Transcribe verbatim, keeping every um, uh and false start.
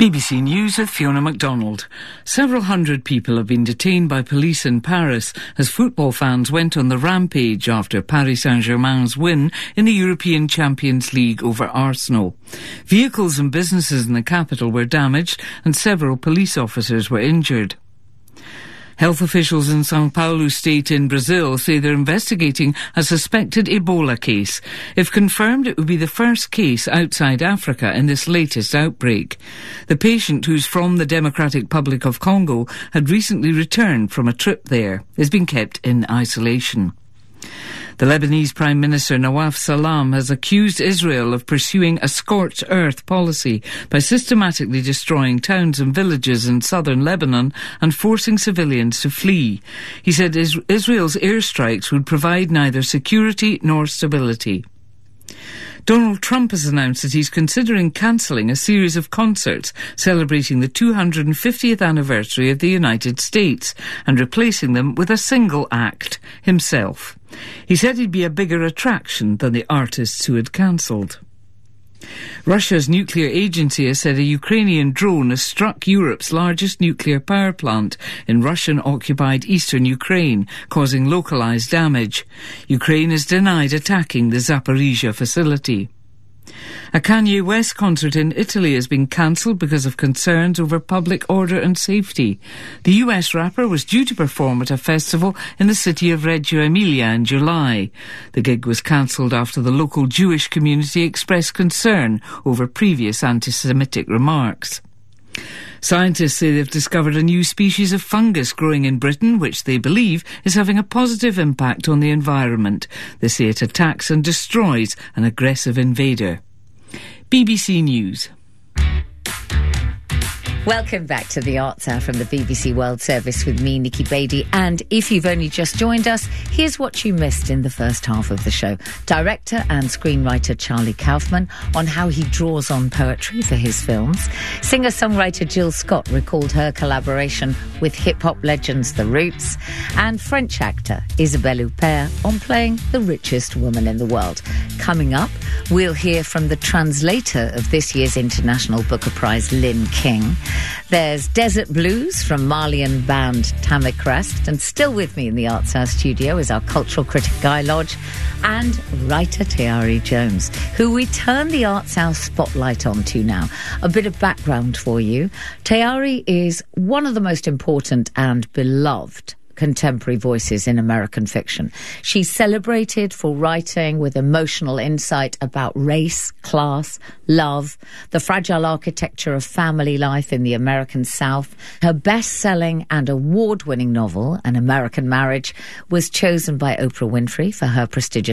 B B C News with Fiona MacDonald. Several hundred people have been detained by police in Paris as football fans went on the rampage after Paris Saint-Germain's win in the European Champions League over Arsenal. Vehicles and businesses in the capital were damaged and several police officers were injured. Health officials in São Paulo state in Brazil say they're investigating a suspected Ebola case. If confirmed, it would be the first case outside Africa in this latest outbreak. The patient, who's from the Democratic Republic of Congo, had recently returned from a trip there, is being kept in isolation. The Lebanese Prime Minister Nawaf Salam has accused Israel of pursuing a scorched earth policy by systematically destroying towns and villages in southern Lebanon and forcing civilians to flee. He said is- Israel's airstrikes would provide neither security nor stability. Donald Trump has announced that he's considering cancelling a series of concerts celebrating the two hundred fiftieth anniversary of the United States and replacing them with a single act, himself. He said he'd be a bigger attraction than the artists who had cancelled. Russia's nuclear agency has said a Ukrainian drone has struck Europe's largest nuclear power plant in Russian-occupied eastern Ukraine, causing localised damage. Ukraine has denied attacking the Zaporizhzhia facility. A Kanye West concert in Italy has been cancelled because of concerns over public order and safety. The U S rapper was due to perform at a festival in the city of Reggio Emilia in July. The gig was cancelled after the local Jewish community expressed concern over previous anti-Semitic remarks. Scientists say they've discovered a new species of fungus growing in Britain, which they believe is having a positive impact on the environment. They say it attacks and destroys an aggressive invader. B B C News. Welcome back to the Arts Hour from the B B C World Service with me, Nikki Beattie. And if you've only just joined us, here's what you missed in the first half of the show. Director and screenwriter Charlie Kaufman on how he draws on poetry for his films. Singer-songwriter Jill Scott recalled her collaboration with hip-hop legends The Roots. And French actor Isabelle Huppert on playing the richest woman in the world. Coming up, we'll hear from the translator of this year's International Booker Prize, Lynn King. There's Desert Blues from Malian band Tamik Rest, and still with me in the Arts House studio is our cultural critic Guy Lodge and writer Tayari Jones, who we turn the Arts House spotlight on to now. A bit of background for you. Tayari is one of the most important and beloved contemporary voices in American fiction. She's celebrated for writing with emotional insight about race, class, love, the fragile architecture of family life in the American South. Her best-selling and award-winning novel, An American Marriage, was chosen by Oprah Winfrey for her prestigious